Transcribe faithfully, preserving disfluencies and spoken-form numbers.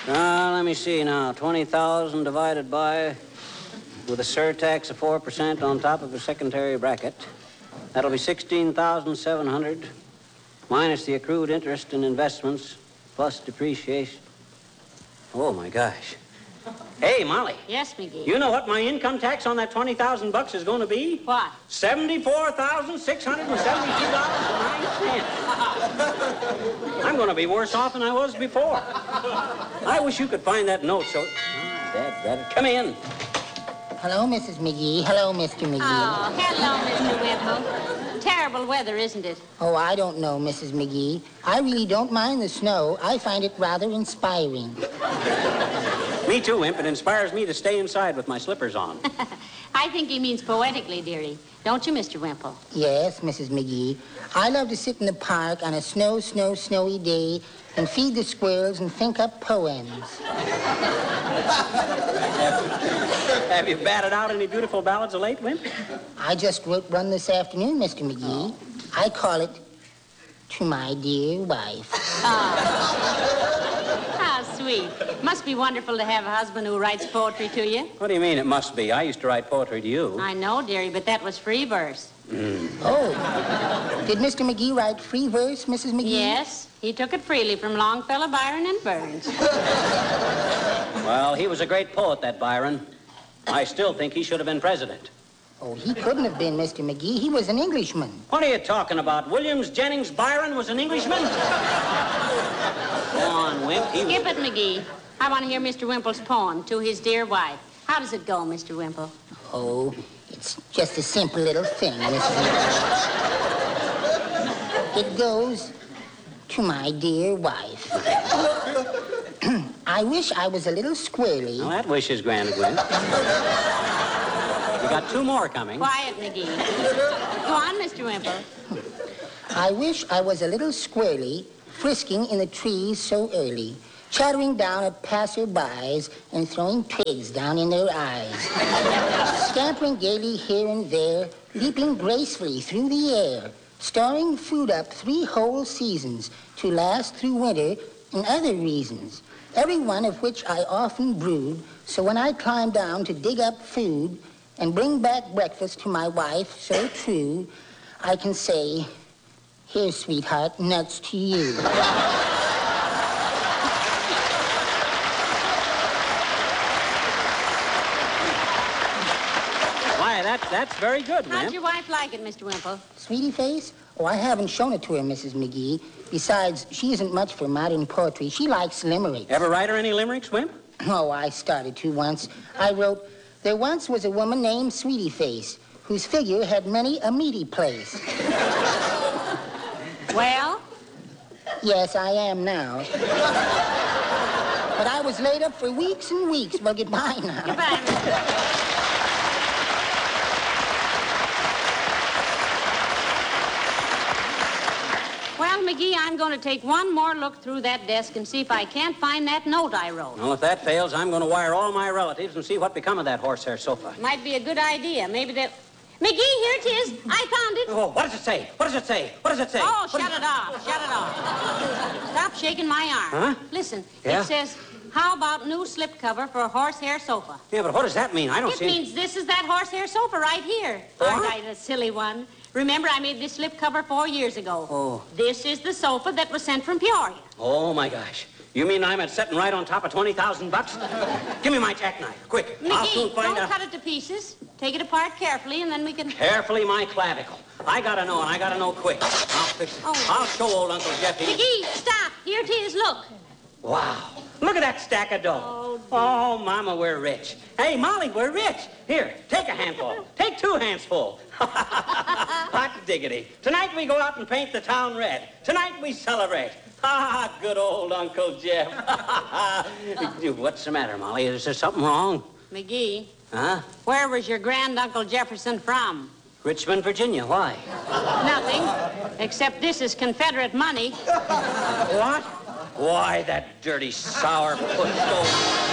Uh, let me see now. twenty thousand divided by, with a surtax of four percent on top of a secondary bracket. That'll be sixteen thousand seven hundred minus the accrued interest and investments plus depreciation. Oh, my gosh. Hey, Molly. Yes, McGee. You know what my income tax on that twenty thousand bucks is going to be? What? seventy-four thousand six hundred seventy-two dollars and nine cents. I'm going to be worse off than I was before. I wish you could find that note so... Oh, Dad, Dad, come in. Hello, Missus McGee. Hello, Mister McGee. Oh, hello, Mister Wimple. Terrible weather, isn't it? Oh, I don't know, Missus McGee. I really don't mind the snow. I find it rather inspiring. Me too, Imp. It inspires me to stay inside with my slippers on. I think he means poetically, dearie. Don't you, Mister Wimple? Yes, Missus McGee. I love to sit in the park on a snow, snow, snowy day and feed the squirrels and think up poems. Have you batted out any beautiful ballads of late, Wimp? I just wrote one this afternoon, Mister McGee. I call it To My Dear Wife. How sweet. Must be wonderful to have a husband who writes poetry to you. What do you mean it must be? I used to write poetry to you. I know, dearie, but that was free verse. Mm. Oh. Did Mister McGee write free verse, Missus McGee? Yes. He took it freely from Longfellow, Byron, and Burns. Well, he was a great poet, that Byron. I still think he should have been president. Oh, he couldn't have been, Mister McGee. He was an Englishman. What are you talking about? Williams Jennings Byron was an Englishman? Go on, Wimp. He Skip it, McGee. I want to hear Mister Wimple's poem, To His Dear Wife. How does it go, Mister Wimple? Oh, it's just a simple little thing, Missus McGee. It goes, To my dear wife. I wish I was a little squirrely. Well, that wish is granted, Wimp. We got two more coming. Quiet, McGee. Go on, Mister Wimple. I wish I was a little squirrely, frisking in the trees so early, chattering down at passer-bys and throwing twigs down in their eyes, scampering gaily here and there, leaping gracefully through the air, storing food up three whole seasons to last through winter and other reasons, every one of which I often brood, so when I climb down to dig up food and bring back breakfast to my wife so true, I can say, here, sweetheart, nuts to you. Why, that, that's very good, Wimp. How'd your wife like it, Mister Wimple? Sweetie face? Oh, I haven't shown it to her, Missus McGee. Besides, she isn't much for modern poetry. She likes limericks. Ever write her any limericks, Wimp? Oh, I started to once. I wrote, there once was a woman named Sweetie Face, whose figure had many a meaty place. Well? Yes, I am now. But I was laid up for weeks and weeks. Well, goodbye now. Goodbye, Mister Well, McGee, I'm going to take one more look through that desk and see if I can't find that note I wrote. Well, if that fails, I'm going to wire all my relatives and see what become of that horsehair sofa. Might be a good idea. Maybe they'll... McGee, here it is. I found it. Oh, what does it say? What does it say? What does it say? Oh, What shut is- it off. Shut it off. Stop shaking my arm. Huh? Listen, Yeah? it says, how about new slipcover for a horsehair sofa? Yeah, but what does that mean? I don't It see... means this is that horsehair sofa right here. What? Aren't I the silly one? Remember, I made this slipcover four years ago. Oh. This is the sofa that was sent from Peoria. Oh, my gosh. You mean I'm at sitting right on top of twenty thousand bucks? Give me my jackknife, quick. I'll soon McGee, find don't out. cut it to pieces. Take it apart carefully, and then we can... Carefully, my clavicle. I gotta know, and I gotta know quick. I'll fix it. Oh. I'll show old Uncle Jeff. he- McGee, stop. Here it is. Look. Wow. Look at that stack of dough. Oh, Oh, Mama, we're rich. Hey, Molly, we're rich. Here, take a handful. Take two handsful. Hot diggity. Tonight we go out and paint the town red. Tonight we celebrate. Ah, good old Uncle Jeff. What's the matter, Molly? Is there something wrong? McGee, Huh? where was your grand-uncle Jefferson from? Richmond, Virginia. Why? Nothing, except this is Confederate money. What? Why, that dirty sour puss.